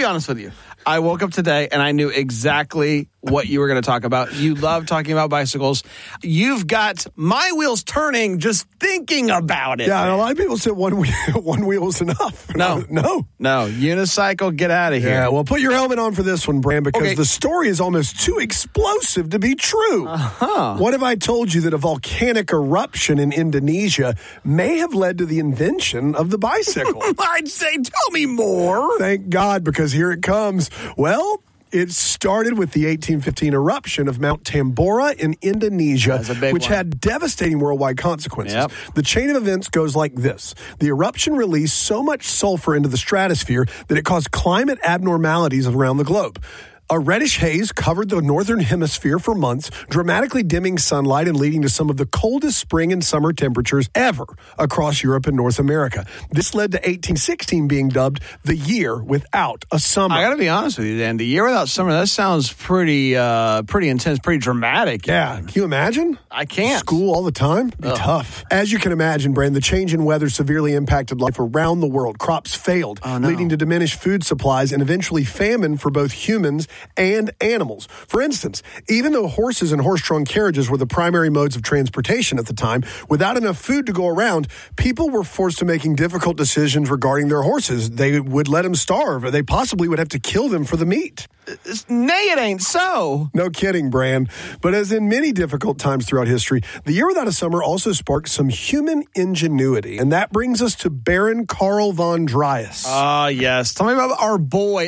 be honest with you. I woke up today and I knew exactly what you were going to talk about. You love talking about bicycles. You've got my wheels turning just thinking about it. Yeah, and a lot of people said one wheel is enough. No. Unicycle, get out of here. Yeah, well, put your helmet on for this one, Bram, because Okay. the story is almost too explosive to be true. Uh-huh. What if I told you that a volcanic eruption in Indonesia may have led to the invention of the bicycle? I'd say, tell me more. Thank God, because here it comes. Well, it started with the 1815 eruption of Mount Tambora in Indonesia, That's a big which one. had devastating worldwide consequences. Yep. The chain of events goes like this. The eruption released so much sulfur into the stratosphere that it caused climate abnormalities around the globe. A reddish haze covered the northern hemisphere for months, dramatically dimming sunlight and leading to some of the coldest spring and summer temperatures ever across Europe and North America. This led to 1816 being dubbed the year without a summer. I got to be honest with you, Dan. The year without summer, that sounds pretty intense, pretty dramatic. Yeah, can you imagine? I can't. School all the time? Be tough. As you can imagine, Brand, the change in weather severely impacted life around the world. Crops failed, leading to diminished food supplies and eventually famine for both humans and animals. For instance, even though horses and horse-drawn carriages were the primary modes of transportation at the time, without enough food to go around, people were forced to making difficult decisions regarding their horses. They would let them starve, or they possibly would have to kill them for the meat. Nay, it ain't so. No kidding, Bran. But as in many difficult times throughout history, the year without a summer also sparked some human ingenuity. And that brings us to Baron Karl von Drais. Yes. Tell me about our boy,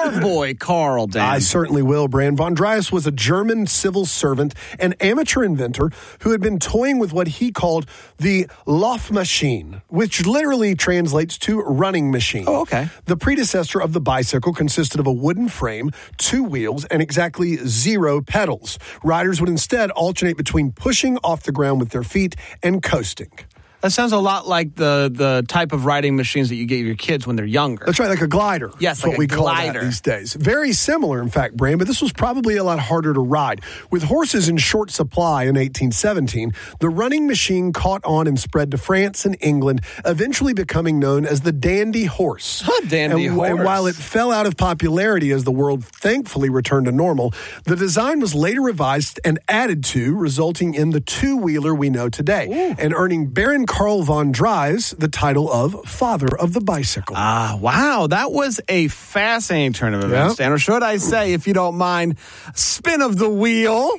Karl, Dan. I certainly will, Bran. Von Drais was a German civil servant and amateur inventor who had been toying with what he called the Laufmaschine, which literally translates to running machine. Oh, okay. The predecessor of the bicycle consisted of a wooden frame, 2 wheels, and exactly 0 pedals. Riders would instead alternate between pushing off the ground with their feet and coasting. That sounds a lot like the type of riding machines that you get your kids when they're younger. That's right, like a glider. Yes, That's like what a we call glider. that these days. Very similar, in fact, Bran, but this was probably a lot harder to ride. With horses in short supply in 1817, the running machine caught on and spread to France and England, eventually becoming known as the dandy horse. Dandy horse. And while it fell out of popularity as the world thankfully returned to normal, the design was later revised and added to, resulting in the 2-wheeler we know today, and earning Baron Karl von Drais the title of Father of the Bicycle. Wow. That was a fascinating turn of events, Dan. Or should I say, if you don't mind, spin of the wheel.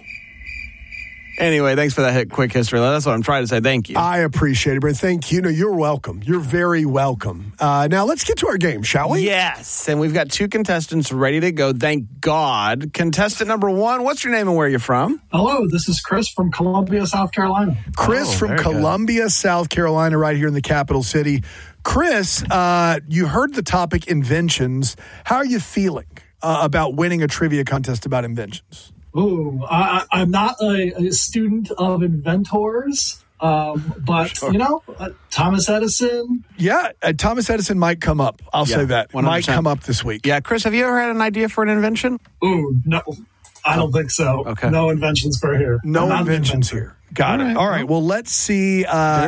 Anyway, thanks for that quick history. That's what I'm trying to say. Thank you. I appreciate it, Brent. Thank you. No, you're welcome. You're very welcome. Now, let's get to our game, shall we? Yes. And we've got 2 contestants ready to go. Thank God. Contestant number 1, what's your name and where you're from? Hello, this is Chris from Columbia, South Carolina. Chris from Columbia, South Carolina, right here in the capital city. Chris, you heard the topic inventions. How are you feeling about winning a trivia contest about inventions? Ooh, I'm not a student of inventors, but, Thomas Edison. Yeah, Thomas Edison might come up. I'll say that. 100%. Might come up this week. Yeah, Chris, have you ever had an idea for an invention? Ooh, no, I don't think so. Okay. No inventions for here. No I'm not an inventions inventor. here. Got it. All right. Well, let's see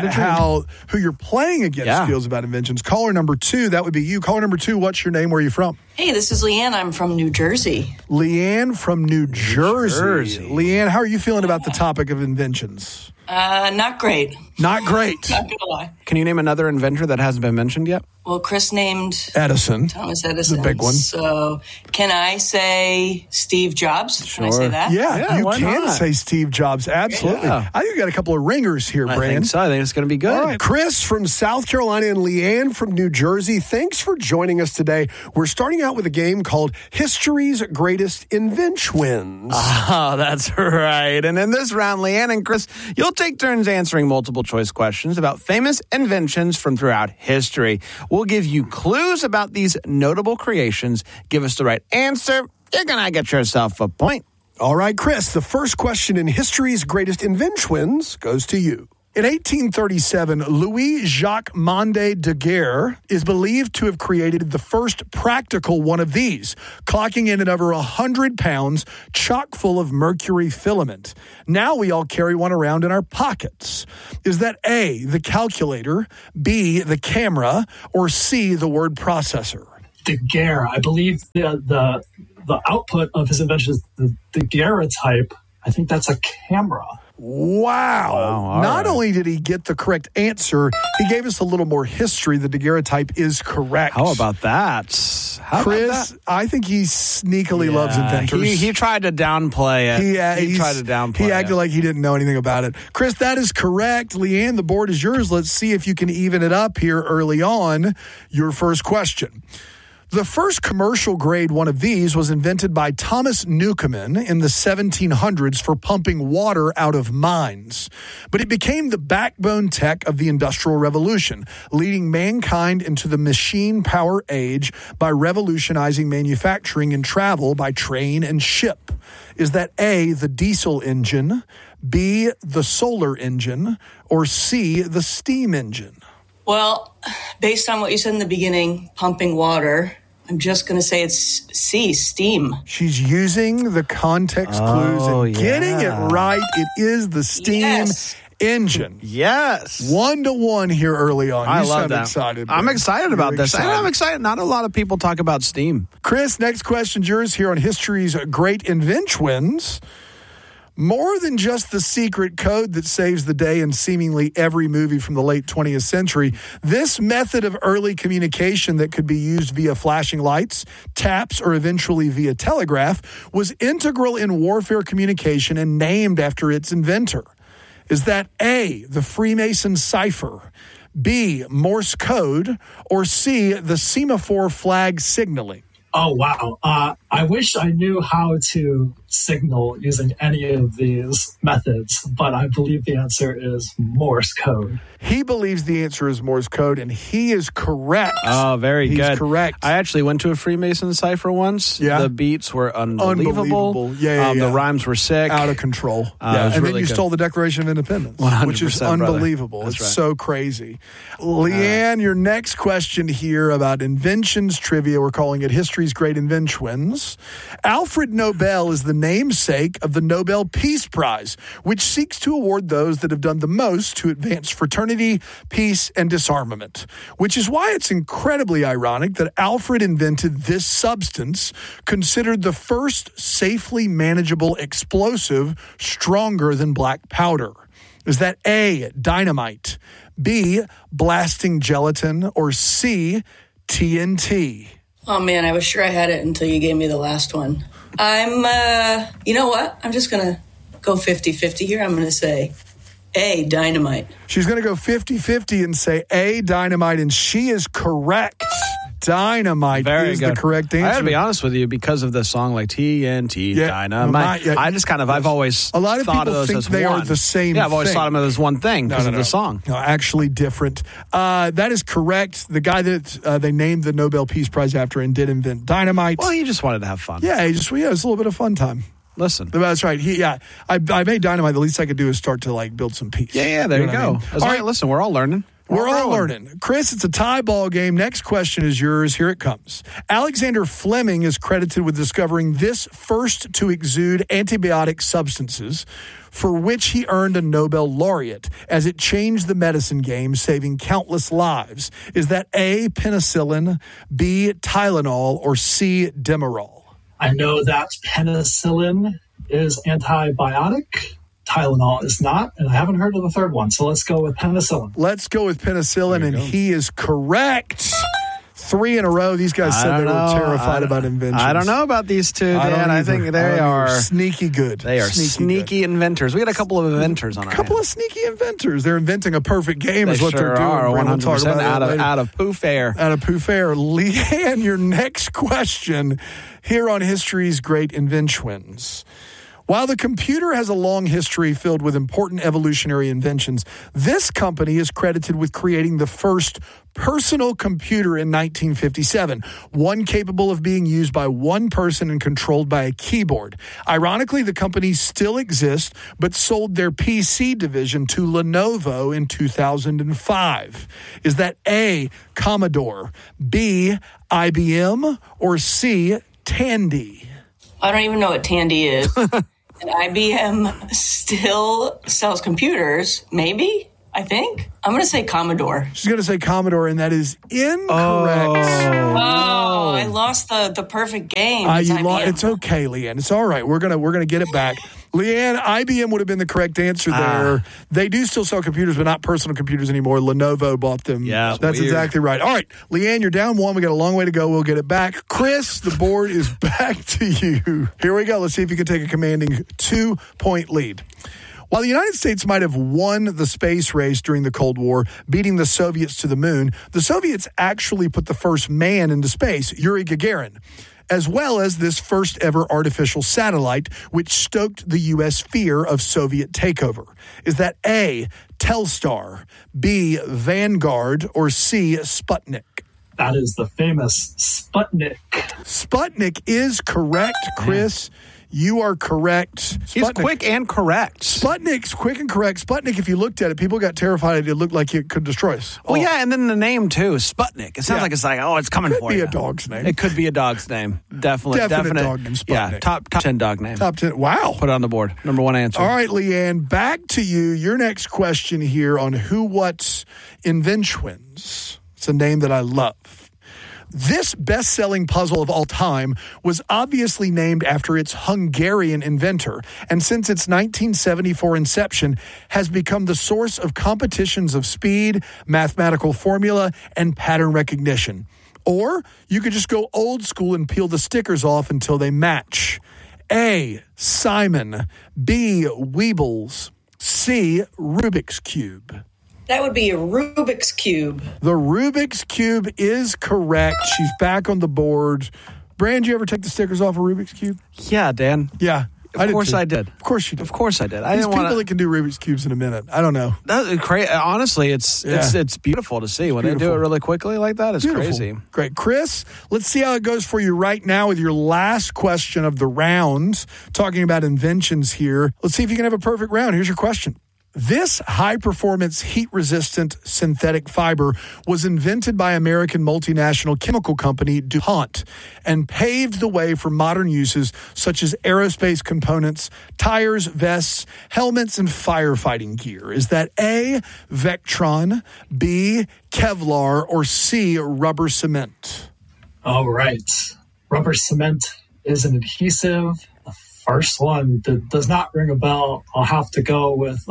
who you're playing against feels about inventions. Caller number 2, that would be you. Caller number 2, what's your name? Where are you from? Hey, this is Leanne. I'm from New Jersey. Leanne from New Jersey. Leanne, how are you feeling about the topic of inventions? Not great. Not great. Not gonna lie. Can you name another inventor that hasn't been mentioned yet? Well, Chris named Edison. Thomas Edison. The big one. So, can I say Steve Jobs? Can I say that? Yeah, you why can not? say Steve Jobs. Absolutely. Yeah. I think you got a couple of ringers here, I Brand. think so. I think it's going to be good. All right, Chris from South Carolina and Leanne from New Jersey, thanks for joining us today. We're starting out with a game called History's Greatest Inventions. Oh, that's right. And in this round, Leanne and Chris, you'll take turns answering multiple choice questions about famous inventions from throughout history. We'll give you clues about these notable creations. Give us the right answer. You're going to get yourself a point. All right, Chris, the first question in History's Greatest Inventions goes to you. In 1837, Louis-Jacques Monde Daguerre is believed to have created the first practical one of these, clocking in at over 100 pounds, chock full of mercury filament. Now we all carry one around in our pockets. Is that A, the calculator, B, the camera, or C, the word processor? Daguerre. I believe the output of his invention is the daguerreotype. I think that's a camera. Wow. Not only did he get the correct answer, he gave us a little more history. The daguerreotype is correct. How about that? Chris, I think he sneakily loves inventors. He tried to downplay it. He tried to downplay it. He acted like he didn't know anything about it. Chris, that is correct. Leanne, the board is yours. Let's see if you can even it up here early on. Your first question. The first commercial-grade one of these was invented by Thomas Newcomen in the 1700s for pumping water out of mines. But it became the backbone tech of the Industrial Revolution, leading mankind into the machine power age by revolutionizing manufacturing and travel by train and ship. Is that A, the diesel engine, B, the solar engine, or C, the steam engine? Well, based on what you said in the beginning, pumping water, I'm just going to say it's C, steam. She's using the context clues and getting it right. It is the steam engine. Yes. 1-1 here early on. I you love sound that. excited. I'm excited about this. Excited. And I'm excited. Not a lot of people talk about steam. Chris, next question's yours here on History's Great Inventions. More than just the secret code that saves the day in seemingly every movie from the late 20th century, this method of early communication that could be used via flashing lights, taps, or eventually via telegraph was integral in warfare communication and named after its inventor. Is that A, the Freemason cipher, B, Morse code, or C, the semaphore flag signaling? Oh, wow. I wish I knew how to signal using any of these methods, but I believe the answer is Morse code. He believes the answer is Morse code, and he is correct. Oh, very good. He's correct. I actually went to a Freemason cipher once. Yeah. The beats were unbelievable. Yeah. The rhymes were sick. Out of control. And then you stole the Declaration of Independence, which is unbelievable. That's it's right. so crazy. Leanne, your next question here about inventions trivia. We're calling it History's Great Inventions. Alfred Nobel is the namesake of the Nobel Peace Prize, which seeks to award those that have done the most to advance fraternity, peace, and disarmament, which is why it's incredibly ironic that Alfred invented this substance, considered the first safely manageable explosive stronger than black powder. Is that A, dynamite, B, blasting gelatin, or C, TNT? Oh, man, I was sure I had it until you gave me the last one. You know what? I'm just going to go 50-50 here. I'm going to say A, dynamite. She's going to go 50-50 and say A, dynamite, and she is correct. Dynamite is the correct answer. I got to be honest with you, because of the song like TNT, Dynamite, I just I've always a lot of thought people of those think as they one. are the same Yeah, I've always thing. thought of them as one thing because of the song. No, actually different. That is correct. The guy that they named the Nobel Peace Prize after and did invent dynamite. Well, he just wanted to have fun. Yeah, it's a little bit of fun time. Listen. That's right. I made dynamite. The least I could do is start to build some peace. Yeah, there you go. I mean? All right, listen, we're all learning. We're all learning. Chris, it's a tie ball game. Next question is yours. Here it comes. Alexander Fleming is credited with discovering this first to exude antibiotic substances, for which he earned a Nobel laureate, as it changed the medicine game, saving countless lives. Is that A, penicillin, B, Tylenol, or C, Demerol? I know that penicillin is antibiotic. Tylenol is not, and I haven't heard of the third one, so let's go with penicillin. Let's go with penicillin, and he is correct. 3 in a row. These guys said they were terrified about inventions. I don't know about these two, Dan. I think they are sneaky good. They are sneaky inventors. We got a couple of inventors on our couple of sneaky inventors. They're inventing a perfect game is what they're doing. Are 100% we'll talk about out of poof air. Out of poof air. Leanne, your next question here on History's Great Inventions. While the computer has a long history filled with important evolutionary inventions, this company is credited with creating the first personal computer in 1957, one capable of being used by one person and controlled by a keyboard. Ironically, the company still exists, but sold their PC division to Lenovo in 2005. Is that A, Commodore, B, IBM, or C, Tandy? I don't even know what Tandy is. And IBM still sells computers, maybe, I think. I'm going to say Commodore. She's going to say Commodore, and that is incorrect. Oh, I I lost the perfect game. It's okay, Leanne. It's all right. We're gonna get it back. Leanne, IBM would have been the correct answer there. They do still sell computers, but not personal computers anymore. Lenovo bought them. Yeah, that's weird. exactly right. All right, Leanne, you're down 1. We got a long way to go. We'll get it back. Chris, the board is back to you. Here we go. Let's see if you can take a commanding 2-point lead. While the United States might have won the space race during the Cold War, beating the Soviets to the moon, the Soviets actually put the first man into space, Yuri Gagarin, as well as this first ever artificial satellite, which stoked the U.S. fear of Soviet takeover. Is that A, Telstar, B, Vanguard, or C, Sputnik? That is the famous Sputnik. Sputnik is correct, Chris. You are correct. He's quick and correct. Sputnik's quick and correct. Sputnik, if you looked at it, people got terrified. It looked like it could destroy us. Well, yeah, and then the name, too, Sputnik. It sounds like it's coming for you. Could be a dog's name. It could be a dog's name. Definite dog name, Sputnik. Yeah, top 10 dog name. Top 10. Wow. Put it on the board. Number 1 answer. All right, Leanne, back to you. Your next question here on Who What's Inventions. It's a name that I love. This best-selling puzzle of all time was obviously named after its Hungarian inventor, and since its 1974 inception, has become the source of competitions of speed, mathematical formula, and pattern recognition. Or you could just go old school and peel the stickers off until they match. A, Simon. B, Weebles. C, Rubik's Cube. That would be a Rubik's Cube. The Rubik's Cube is correct. She's back on the board. Brand, you ever take the stickers off a Rubik's Cube? Yeah, Dan. Yeah. Of course I did. Of course you did. Of course I did. These people that can do Rubik's Cubes in a minute. I don't know. Honestly, it's beautiful to see. When they do it really quickly like that, it's crazy. Great. Chris, let's see how it goes for you right now with your last question of the round. Talking about inventions here. Let's see if you can have a perfect round. Here's your question. This high-performance, heat-resistant synthetic fiber was invented by American multinational chemical company DuPont and paved the way for modern uses such as aerospace components, tires, vests, helmets, and firefighting gear. Is that A, Vectron, B, Kevlar, or C, rubber cement? All right. Rubber cement is an adhesive. The first one that does not ring a bell. I'll have to go with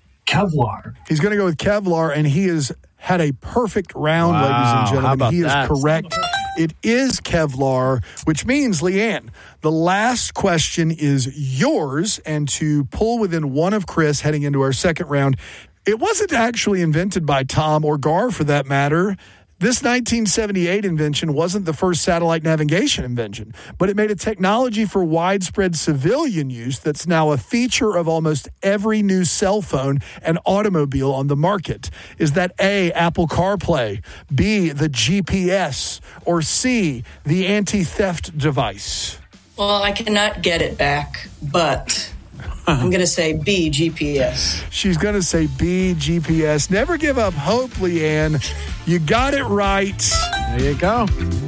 Kevlar. He's going to go with Kevlar, and he has had a perfect round, ladies and gentlemen. He is correct. It is Kevlar, which means, Leanne, the last question is yours, and to pull within one of Chris heading into our second round, it wasn't actually invented by Tom or Gar, for that matter. This 1978 invention wasn't the first satellite navigation invention, but it made a technology for widespread civilian use that's now a feature of almost every new cell phone and automobile on the market. Is that A, Apple CarPlay, B, the GPS, or C, the anti-theft device? Well, I cannot get it back, but I'm going to say B, GPS. She's going to say B, GPS. Never give up hope, Leanne. You got it right. There you go.